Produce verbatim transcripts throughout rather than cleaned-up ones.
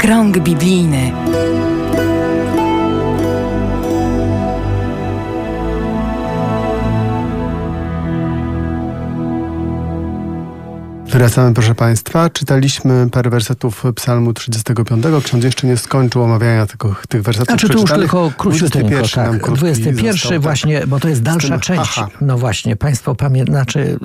Krąg biblijny. Wracamy, proszę Państwa. Czytaliśmy parę wersetów Psalmu trzydziestego piątego. Ksiądz jeszcze nie skończył omawiania tego, tych wersetów. Znaczy to już tylko króciuteńko, tak. dwudziesty pierwszy właśnie, bo to jest dalsza tym, część. Aha. No właśnie, Państwo pamię... znaczy,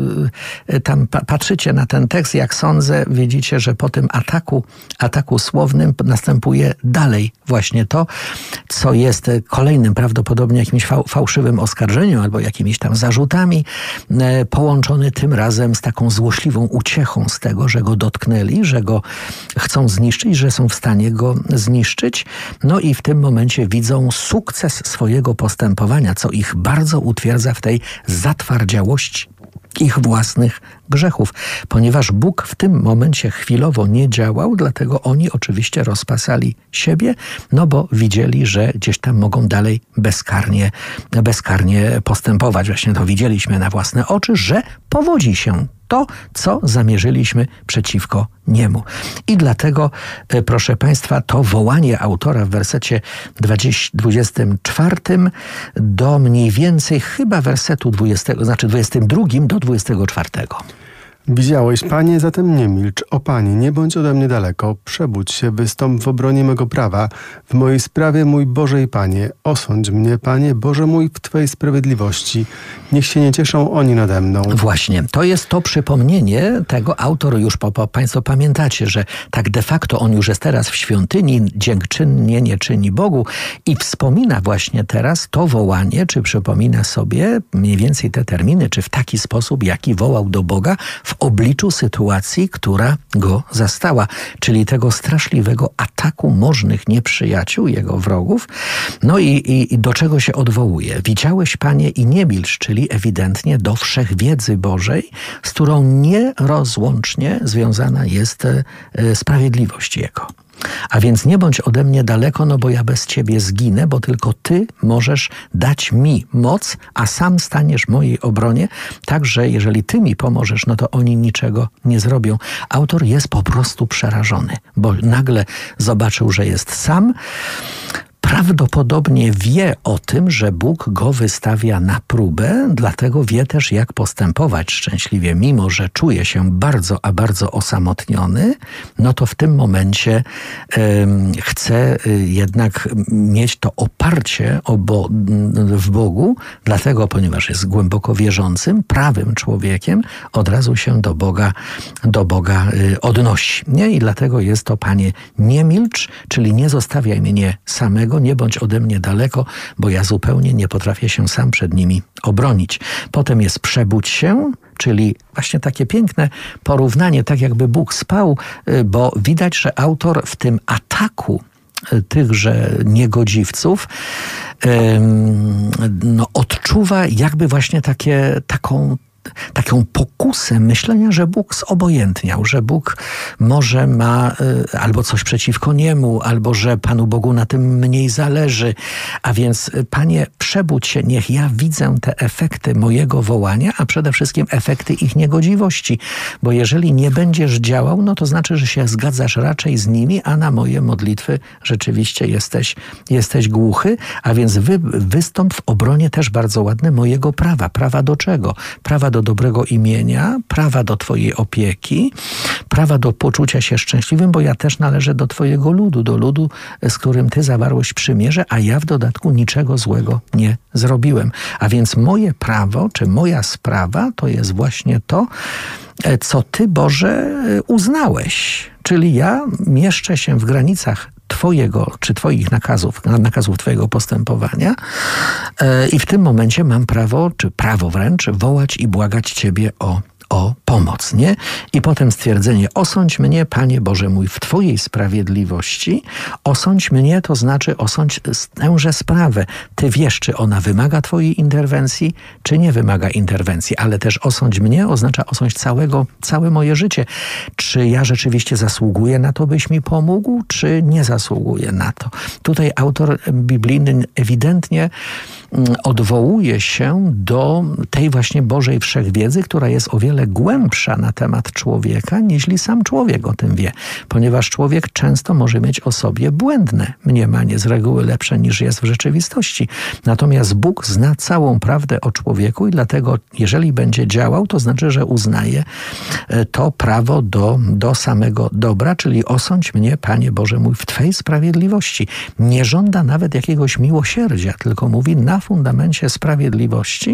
tam pa patrzycie na ten tekst, jak sądzę, widzicie, że po tym ataku, ataku słownym następuje dalej właśnie to, co jest kolejnym prawdopodobnie jakimś fał fałszywym oskarżeniem albo jakimiś tam zarzutami, e, połączony tym razem z taką złośliwą ucieczką z tego, że go dotknęli, że go chcą zniszczyć, że są w stanie go zniszczyć. No i w tym momencie widzą sukces swojego postępowania, co ich bardzo utwierdza w tej zatwardziałości ich własnych grzechów. Ponieważ Bóg w tym momencie chwilowo nie działał, dlatego oni oczywiście rozpasali siebie, no bo widzieli, że gdzieś tam mogą dalej bezkarnie, bezkarnie postępować. Właśnie to widzieliśmy na własne oczy, że powodzi się to, co zamierzyliśmy przeciwko niemu. I dlatego, proszę Państwa, to wołanie autora w wersecie dwudziestym czwartym do mniej więcej chyba wersetu dwudziestego, znaczy dwudziestym drugim do dwudziestego czwartego. Widziałeś, Panie, zatem nie milcz. O Panie, nie bądź ode mnie daleko. Przebudź się, wystąp w obronie mego prawa. W mojej sprawie, mój Boże i Panie. Osądź mnie, Panie, Boże mój, w Twojej sprawiedliwości. Niech się nie cieszą oni nade mną. Właśnie, to jest to przypomnienie tego. Autor już, po, po, Państwo pamiętacie, że tak de facto on już jest teraz w świątyni, dziękczynnie nie czyni Bogu i wspomina właśnie teraz to wołanie, czy przypomina sobie mniej więcej te terminy, czy w taki sposób, jaki wołał do Boga w obliczu sytuacji, która go zastała, czyli tego straszliwego ataku możnych nieprzyjaciół, jego wrogów. No i, i, i do czego się odwołuje? Widziałeś, Panie, i nie milcz, czyli ewidentnie do wszechwiedzy Bożej, z którą nierozłącznie związana jest e, sprawiedliwość Jego. A więc nie bądź ode mnie daleko, no bo ja bez Ciebie zginę, bo tylko Ty możesz dać mi moc, a sam staniesz w mojej obronie, tak że jeżeli Ty mi pomożesz, no to oni niczego nie zrobią. Autor jest po prostu przerażony, bo nagle zobaczył, że jest sam. Prawdopodobnie wie o tym, że Bóg go wystawia na próbę, dlatego wie też, jak postępować szczęśliwie. Mimo że czuje się bardzo, a bardzo osamotniony, no to w tym momencie um, chce jednak mieć to oparcie obo, w Bogu, dlatego, ponieważ jest głęboko wierzącym, prawym człowiekiem, od razu się do Boga, do Boga y, odnosi. Nie? I dlatego jest to, Panie, nie milcz, czyli nie zostawiaj mnie samego, nie bądź ode mnie daleko, bo ja zupełnie nie potrafię się sam przed nimi obronić. Potem jest przebudź się, czyli właśnie takie piękne porównanie, tak jakby Bóg spał, bo widać, że autor w tym ataku tychże niegodziwców no, odczuwa jakby właśnie takie, taką taką pokusę myślenia, że Bóg zobojętniał, że Bóg może ma y, albo coś przeciwko niemu, albo że Panu Bogu na tym mniej zależy. A więc, Panie, przebudź się, niech ja widzę te efekty mojego wołania, a przede wszystkim efekty ich niegodziwości. Bo jeżeli nie będziesz działał, no to znaczy, że się zgadzasz raczej z nimi, a na moje modlitwy rzeczywiście jesteś, jesteś głuchy. A więc wy, wystąp w obronie też bardzo ładne mojego prawa. Prawa do czego? Prawa do dobrego imienia, prawa do Twojej opieki, prawa do poczucia się szczęśliwym, bo ja też należę do Twojego ludu, do ludu, z którym Ty zawarłeś przymierze, a ja w dodatku niczego złego nie zrobiłem. A więc moje prawo, czy moja sprawa, to jest właśnie to, co Ty, Boże, uznałeś. Czyli ja mieszczę się w granicach Twojego, czy Twoich nakazów, nakazów Twojego postępowania yy, i w tym momencie mam prawo, czy prawo wręcz, wołać i błagać Ciebie o, o pomoc, nie? I potem stwierdzenie, osądź mnie, Panie Boże mój, w Twojej sprawiedliwości. Osądź mnie, to znaczy osądź tęże sprawę. Ty wiesz, czy ona wymaga Twojej interwencji, czy nie wymaga interwencji, ale też osądź mnie oznacza osądź całego, całe moje życie. Czy ja rzeczywiście zasługuję na to, byś mi pomógł, czy nie zasługuję na to? Tutaj autor biblijny ewidentnie odwołuje się do tej właśnie Bożej wszechwiedzy, która jest o wiele głębsza głębsza na temat człowieka, niźli sam człowiek o tym wie. Ponieważ człowiek często może mieć o sobie błędne mniemanie, z reguły lepsze niż jest w rzeczywistości. Natomiast Bóg zna całą prawdę o człowieku i dlatego, jeżeli będzie działał, to znaczy, że uznaje to prawo do, do samego dobra, czyli osądź mnie, Panie Boże mój, w Twej sprawiedliwości. Nie żąda nawet jakiegoś miłosierdzia, tylko mówi na fundamencie sprawiedliwości,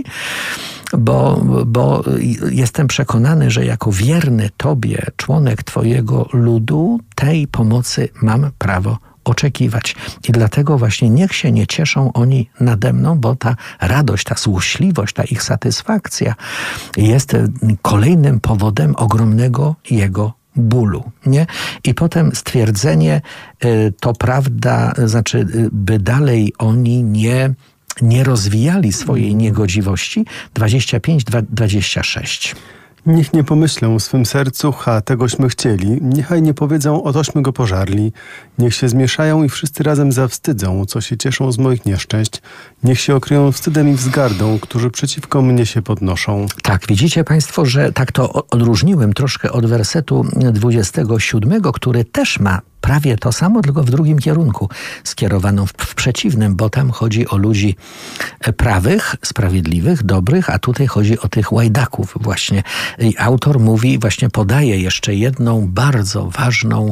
bo, bo jestem przekonany, że jako wierny Tobie członek Twojego ludu tej pomocy mam prawo oczekiwać. I dlatego właśnie niech się nie cieszą oni nade mną, bo ta radość, ta złośliwość, ta ich satysfakcja jest kolejnym powodem ogromnego Jego bólu, nie? I potem stwierdzenie, to prawda, znaczy, by dalej oni nie, nie rozwijali swojej niegodziwości, dwadzieścia pięć dwadzieścia sześć. Niech nie pomyślą w swym sercu, ha, tegośmy chcieli, niechaj nie powiedzą, otośmy go pożarli. Niech się zmieszają i wszyscy razem zawstydzą, co się cieszą z moich nieszczęść. Niech się okryją wstydem i wzgardą, którzy przeciwko mnie się podnoszą. Tak, widzicie Państwo, że tak to odróżniłem troszkę od wersetu dwudziestego siódmego, który też ma prawie to samo, tylko w drugim kierunku, skierowaną w, w przeciwnym, bo tam chodzi o ludzi prawych, sprawiedliwych, dobrych, a tutaj chodzi o tych łajdaków właśnie. I autor mówi, właśnie podaje jeszcze jedną bardzo ważną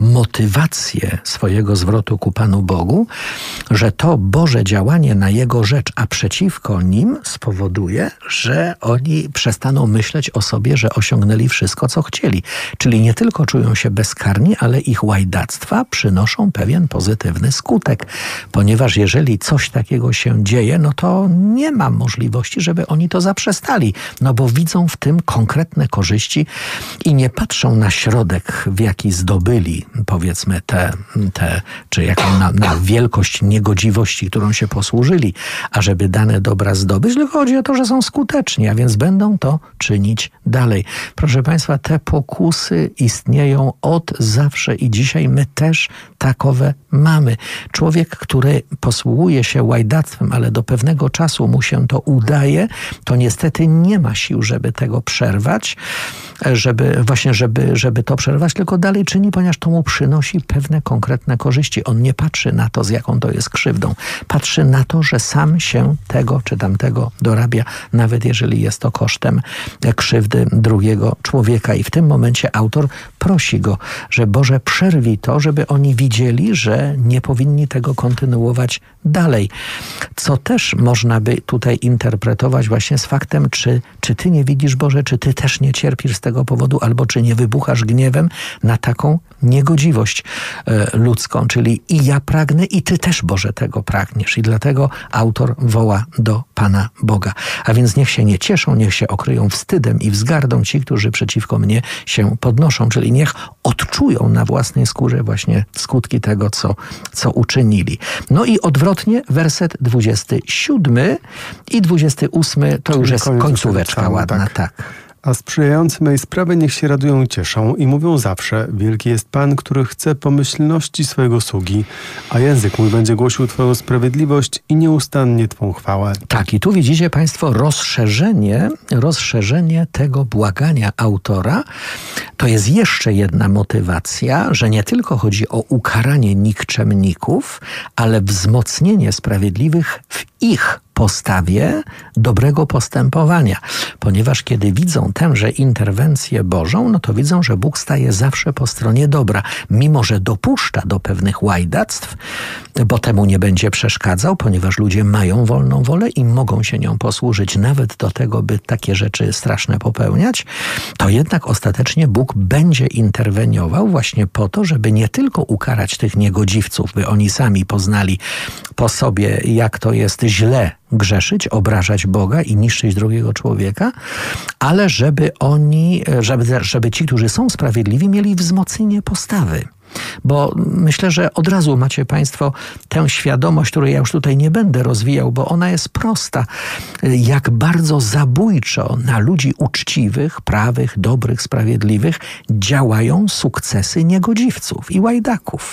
motywację swojego zwrotu ku Panu Bogu, że to Boże działanie na Jego rzecz, a przeciwko nim spowoduje, że oni przestaną myśleć o sobie, że osiągnęli wszystko, co chcieli. Czyli nie tylko czują się bezkarni, ale ich łajdactwa przynoszą pewien pozytywny skutek. Ponieważ jeżeli coś takiego się dzieje, no to nie ma możliwości, żeby oni to zaprzestali. No bo widzą w tym konkretne korzyści i nie patrzą na środek, w jaki zdobyli, powiedzmy, te, te czy jaką na, na wielkość niegodziwości, którą się posłużyli, ażeby dane dobra zdobyć, tylko chodzi o to, że są skuteczni, a więc będą to czynić dalej. Proszę Państwa, te pokusy istnieją od zawsze i dzisiaj my też takowe mamy. Człowiek, który posługuje się łajdactwem, ale do pewnego czasu mu się to udaje, to niestety nie ma sił, żeby tego przerwać, żeby właśnie, żeby, żeby to przerwać, tylko dalej czyni, ponieważ to mu przynosi pewne konkretne korzyści. On nie patrzy na to, z jaką to jest krzywdą. Patrzy na to, że sam się tego czy tamtego dorabia, nawet jeżeli jest to kosztem krzywdy drugiego człowieka. I w tym momencie autor prosi go, że Boże, przerwij to, żeby oni widzieli, że nie powinni tego kontynuować dalej. Co też można by tutaj interpretować właśnie z faktem, czy, czy ty nie widzisz, Boże, czy ty też nie cierpisz z tego powodu, albo czy nie wybuchasz gniewem na taką niegodziwość e, ludzką, czyli i ja pragnę, i ty też, Boże, tego pragniesz. I dlatego autor woła do Pana Boga. A więc niech się nie cieszą, niech się okryją wstydem i wzgardą ci, którzy przeciwko mnie się podnoszą, czyli niech odczują na własnej skórze właśnie skutki tego, co, co uczynili. No i odwrotnie werset dwudziesty siódmy i dwudziesty ósmy to Czyli już jest koniec końcóweczka cały, ładna, tak. tak. A sprzyjający mej sprawie niech się radują i cieszą i mówią zawsze, wielki jest Pan, który chce pomyślności swojego sługi, a język mój będzie głosił Twoją sprawiedliwość i nieustannie Twą chwałę. Tak, i tu widzicie Państwo rozszerzenie, rozszerzenie tego błagania autora. To jest jeszcze jedna motywacja, że nie tylko chodzi o ukaranie nikczemników, ale wzmocnienie sprawiedliwych w ich postawie dobrego postępowania. Ponieważ kiedy widzą tęże interwencję Bożą, no to widzą, że Bóg staje zawsze po stronie dobra. Mimo że dopuszcza do pewnych łajdactw, bo temu nie będzie przeszkadzał, ponieważ ludzie mają wolną wolę i mogą się nią posłużyć nawet do tego, by takie rzeczy straszne popełniać, to jednak ostatecznie Bóg będzie interweniował właśnie po to, żeby nie tylko ukarać tych niegodziwców, by oni sami poznali po sobie, jak to jest źle grzeszyć, obrażać Boga i niszczyć drugiego człowieka, ale żeby oni, żeby, żeby ci, którzy są sprawiedliwi, mieli wzmocnienie postawy. Bo myślę, że od razu macie Państwo tę świadomość, której ja już tutaj nie będę rozwijał, bo ona jest prosta. Jak bardzo zabójczo na ludzi uczciwych, prawych, dobrych, sprawiedliwych działają sukcesy niegodziwców i łajdaków.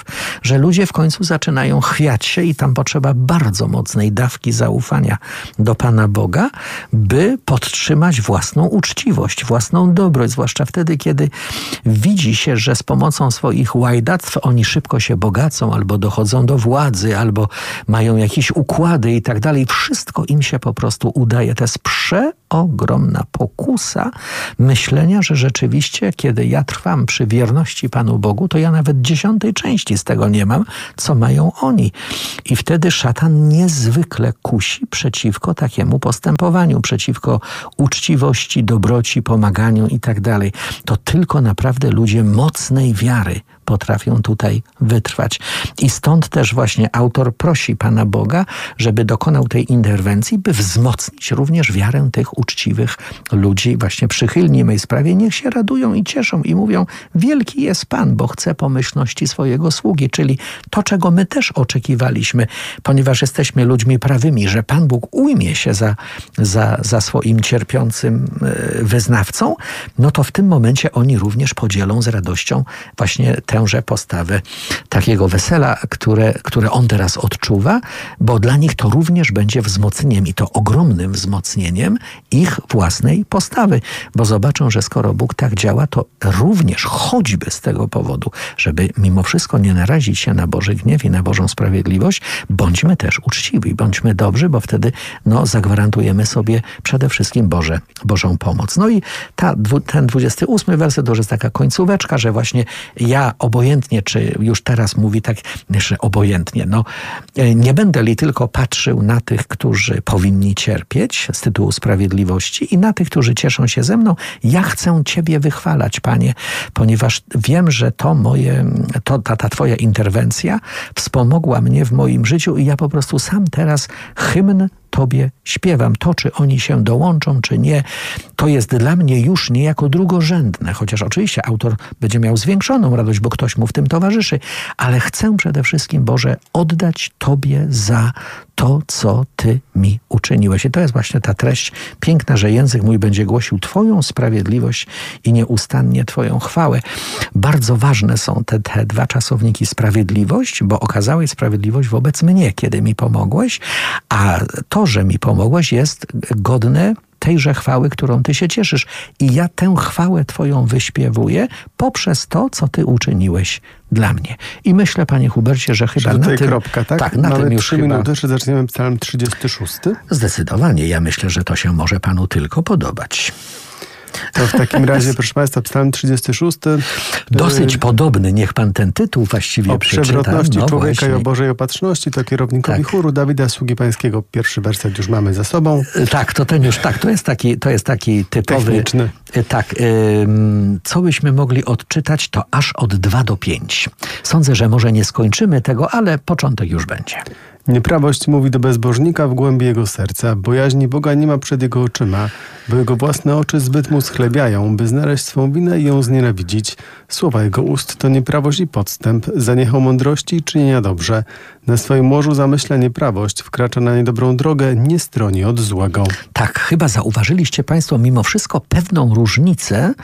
że ludzie w końcu zaczynają chwiać się i tam potrzeba bardzo mocnej dawki zaufania do Pana Boga, by podtrzymać własną uczciwość, własną dobroć, zwłaszcza wtedy, kiedy widzi się, że z pomocą swoich łajdactw oni szybko się bogacą, albo dochodzą do władzy, albo mają jakieś układy i tak dalej. Wszystko im się po prostu udaje. To jest przeogromna pokusa myślenia, że rzeczywiście, kiedy ja trwam przy wierności Panu Bogu, to ja nawet dziesiątej części z tego nie mam, co mają oni. I wtedy szatan niezwykle kusi przeciwko takiemu postępowaniu, przeciwko uczciwości, dobroci, pomaganiu i tak dalej. To tylko naprawdę ludzie mocnej wiary potrafią tutaj wytrwać. I stąd też właśnie autor prosi Pana Boga, żeby dokonał tej interwencji, by wzmocnić również wiarę tych uczciwych ludzi, właśnie przychylni mej sprawie. Niech się radują i cieszą i mówią, wielki jest Pan, bo chce pomyślności swojego sługi, czyli to, czego my też oczekiwaliśmy, ponieważ jesteśmy ludźmi prawymi, że Pan Bóg ujmie się za, za, za swoim cierpiącym wyznawcą, no to w tym momencie oni również podzielą z radością właśnie tęże postawę takiego wesela, które, które on teraz odczuwa, bo dla nich to również będzie wzmocnieniem i to ogromnym wzmocnieniem ich własnej postawy, bo zobaczą, że skoro Bóg tak działa, to również choćby z tego powodu, żeby mimo wszystko nie narazić się na Boży gniew i na Bożą sprawiedliwość, bądźmy też uczciwi, bądźmy dobrzy, bo wtedy no, zagwarantujemy sobie przede wszystkim Boże, Bożą pomoc. No i ta, ten dwudziesty ósmy werset to już jest taka końcóweczka, że właśnie ja obojętnie, czy już teraz mówi tak, że obojętnie, no nie będę li tylko patrzył na tych, którzy powinni cierpieć z tytułu sprawiedliwości i na tych, którzy cieszą się ze mną. Ja chcę Ciebie wychwalać, Panie, ponieważ wiem, że to moje, to, ta, ta Twoja interwencja wspomogła mnie w moim życiu i ja po prostu sam teraz hymn Tobie śpiewam. To, czy oni się dołączą, czy nie, to jest dla mnie już niejako drugorzędne, chociaż oczywiście autor będzie miał zwiększoną radość, bo ktoś mu w tym towarzyszy, ale chcę przede wszystkim, Boże, oddać Tobie za to, co Ty mi uczyniłeś. I to jest właśnie ta treść piękna, że język mój będzie głosił Twoją sprawiedliwość i nieustannie Twoją chwałę. Bardzo ważne są te, te dwa czasowniki sprawiedliwość, bo okazałeś sprawiedliwość wobec mnie, kiedy mi pomogłeś, a to, że mi pomogłeś, jest godne tejże chwały, którą Ty się cieszysz. I ja tę chwałę Twoją wyśpiewuję poprzez to, co Ty uczyniłeś dla mnie. I myślę, Panie Hubercie, że chyba na tym... kropka, tak? Tak, na Mamy tym już trzy chyba... minuty, czy zaczniemy psalm trzydziesty szósty? Zdecydowanie. Ja myślę, że to się może Panu tylko podobać. To w takim razie, proszę Państwa, psalm trzydziesty szósty. Dosyć podobny, niech Pan ten tytuł właściwie o przeczyta. przewrotności no człowieka właśnie. i o Bożej opatrzności, to kierownikowi Tak. chóru Dawida, sługi Pańskiego. Pierwszy werset już mamy za sobą. Tak, to ten już, tak, to jest taki, to jest taki typowy... Techniczny. Tak, ym, co byśmy mogli odczytać, to aż od dwa do pięciu. Sądzę, że może nie skończymy tego, ale początek już będzie. Nieprawość mówi do bezbożnika w głębi jego serca. Bojaźni Boga nie ma przed jego oczyma, bo jego własne oczy zbyt mu schlebiają, by znaleźć swą winę i ją znienawidzić. Słowa jego ust to nieprawość i podstęp. Zaniechał mądrości i czynienia dobrze. Na swoim łożu zamyśla nieprawość, wkracza na niedobrą drogę, nie stroni od złego. Tak, chyba zauważyliście Państwo mimo wszystko pewną różnicę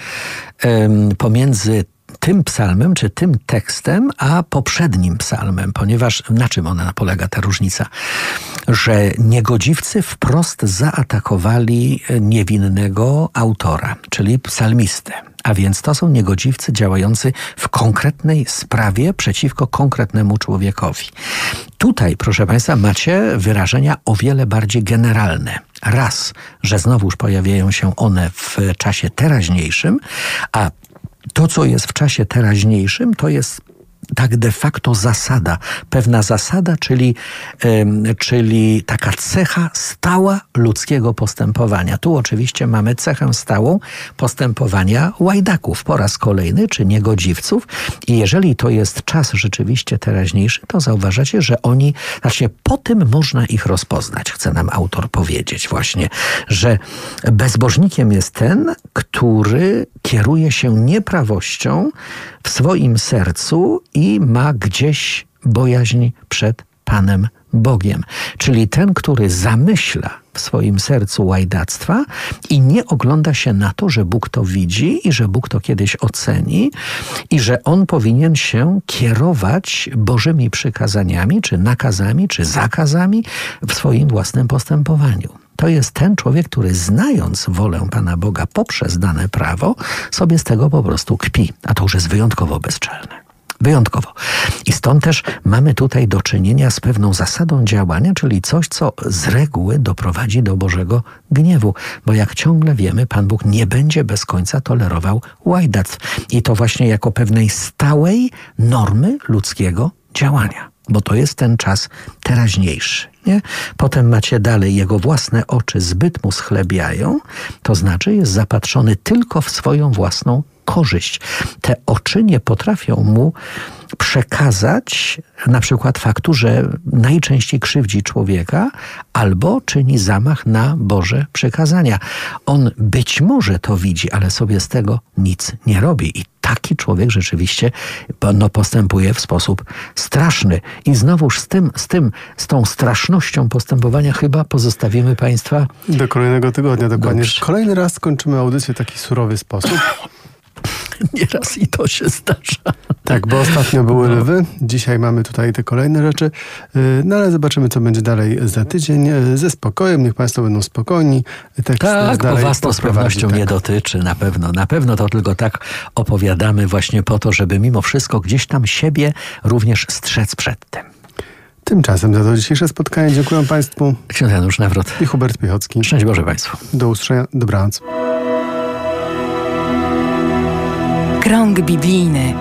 ym, pomiędzy tym psalmem, czy tym tekstem, a poprzednim psalmem, ponieważ na czym ona polega, ta różnica? Że niegodziwcy wprost zaatakowali niewinnego autora, czyli psalmistę. A więc to są niegodziwcy działający w konkretnej sprawie przeciwko konkretnemu człowiekowi. Tutaj, proszę Państwa, macie wyrażenia o wiele bardziej generalne. Raz, że znowuż pojawiają się one w czasie teraźniejszym, a to, co jest w czasie teraźniejszym, to jest tak de facto zasada, pewna zasada, czyli, ym, czyli taka cecha stała ludzkiego postępowania. Tu oczywiście mamy cechę stałą postępowania łajdaków po raz kolejny, czy niegodziwców. I jeżeli to jest czas rzeczywiście teraźniejszy, to zauważacie, że oni, znaczy po tym można ich rozpoznać, chce nam autor powiedzieć właśnie, że bezbożnikiem jest ten, który kieruje się nieprawością w swoim sercu i ma gdzieś bojaźń przed Panem Bogiem. Czyli ten, który zamyśla w swoim sercu łajdactwa i nie ogląda się na to, że Bóg to widzi i że Bóg to kiedyś oceni i że on powinien się kierować Bożymi przykazaniami, czy nakazami, czy zakazami w swoim własnym postępowaniu. To jest ten człowiek, który znając wolę Pana Boga poprzez dane prawo, sobie z tego po prostu kpi. A to już jest wyjątkowo bezczelne. Wyjątkowo. I stąd też mamy tutaj do czynienia z pewną zasadą działania, czyli coś, co z reguły doprowadzi do Bożego gniewu. Bo jak ciągle wiemy, Pan Bóg nie będzie bez końca tolerował łajdactw. I to właśnie jako pewnej stałej normy ludzkiego działania. Bo to jest ten czas teraźniejszy. Nie? Potem macie dalej, jego własne oczy zbyt mu schlebiają, to znaczy jest zapatrzony tylko w swoją własną korzyść. Te oczy nie potrafią mu przekazać na przykład faktu, że najczęściej krzywdzi człowieka albo czyni zamach na Boże przykazania. On być może to widzi, ale sobie z tego nic nie robi. I taki człowiek rzeczywiście no, postępuje w sposób straszny. I znowuż z tym, z tym, z tą strasznością postępowania chyba pozostawimy Państwa do kolejnego tygodnia, dokładnie. Dobrze. Kolejny raz skończymy audycję w taki surowy sposób. Nieraz i to się zdarza. Tak, bo ostatnio były lwy, dzisiaj mamy tutaj te kolejne rzeczy, no ale zobaczymy, co będzie dalej za tydzień. Ze spokojem, niech Państwo będą spokojni. Tekst Tak, bo dalej was to z poprowadzi, pewnością tak. nie dotyczy, na pewno. Na pewno to tylko tak opowiadamy właśnie po to, żeby mimo wszystko gdzieś tam siebie również strzec przed tym. Tymczasem za to dzisiejsze spotkanie dziękuję Państwu Ksiądz Janusz Nawrot. i Hubert Piechocki. Szczęść Boże Państwu. Do usłyszenia, dobranoc. Krąg biblijny.